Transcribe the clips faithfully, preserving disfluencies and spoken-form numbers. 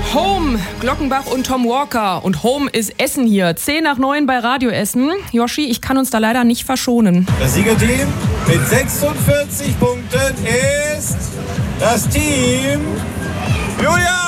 Home, Glockenbach und Tom Walker. Und Home ist Essen hier. zehn nach neun bei Radio Essen. Yoshi, ich kann uns da leider nicht verschonen. Das Siegerteam mit sechsundvierzig Punkten ist das Team Julia!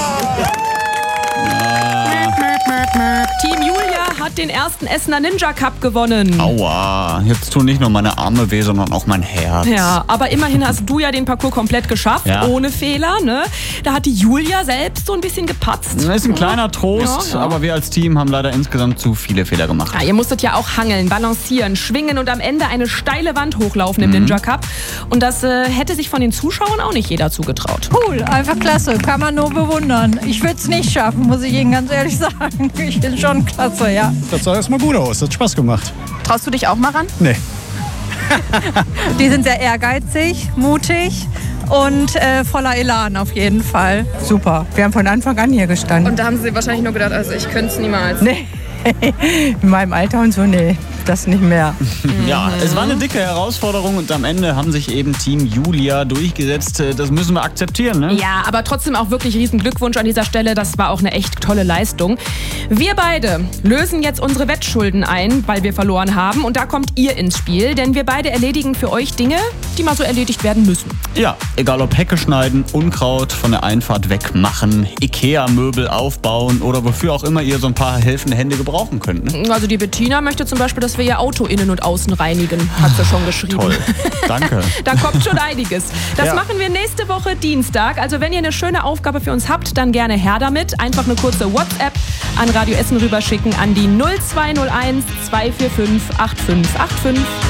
Team Julia hat den ersten Essener Ninja Cup gewonnen. Aua, jetzt tun nicht nur meine Arme weh, sondern auch mein Herz. Ja, aber immerhin hast du ja den Parcours komplett geschafft, ja. ohne Fehler. Ne? Da hat die Julia selbst so ein bisschen gepatzt. Das ist ein kleiner Trost, ja, ja. aber wir als Team haben leider insgesamt zu viele Fehler gemacht. Ja, ihr musstet ja auch hangeln, balancieren, schwingen und am Ende eine steile Wand hochlaufen im mhm. Ninja Cup. Und das äh, hätte sich von den Zuschauern auch nicht jeder zugetraut. Cool, einfach klasse, kann man nur bewundern. Ich würde es nicht schaffen, muss ich Ihnen ganz ehrlich sagen. Ich bin schon klasse, ja. Das sah erstmal gut aus, das hat Spaß gemacht. Traust du dich auch mal ran? Nee. Die sind sehr ehrgeizig, mutig und äh, voller Elan auf jeden Fall. Super, wir haben von Anfang an hier gestanden. Und da haben sie wahrscheinlich nur gedacht, also ich könnte es niemals. Nee, in meinem Alter und so, nee, das nicht mehr. Ja, es war eine dicke Herausforderung und am Ende haben sich eben Team Julia durchgesetzt. Das müssen wir akzeptieren, ne? Ja, aber trotzdem auch wirklich riesen Glückwunsch an dieser Stelle. Das war auch eine echt tolle Leistung. Wir beide lösen jetzt unsere Wettschulden ein, weil wir verloren haben. Und da kommt ihr ins Spiel, denn wir beide erledigen für euch Dinge, die mal so erledigt werden müssen. Ja, egal ob Hecke schneiden, Unkraut von der Einfahrt wegmachen, Ikea-Möbel aufbauen oder wofür auch immer ihr so ein paar helfende Hände gebrauchen könnt. Ne? Also die Bettina möchte zum Beispiel, dass wir ihr Auto innen und außen reinigen, hat sie schon geschrieben. Toll, danke. Da kommt schon einiges. Das Ja. machen wir nächste Woche Dienstag. Also wenn ihr eine schöne Aufgabe für uns habt, dann gerne her damit. Einfach eine kurze WhatsApp an Radio Essen rüberschicken an die null zwei null eins zwei vier fünf acht fünf acht fünf.